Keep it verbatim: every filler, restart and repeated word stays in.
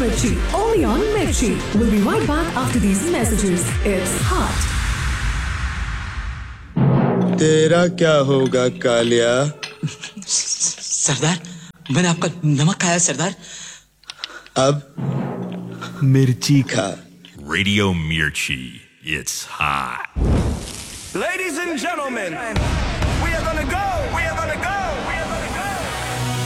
Mirchi, only on Mirchi. We'll be right back after these messages. It's hot. तेरा क्या होगा कालिया? सरदार, मैंने आपका नमक खाया सरदार. अब मिर्ची खा. Radio Mirchi, it's hot. Ladies and gentlemen,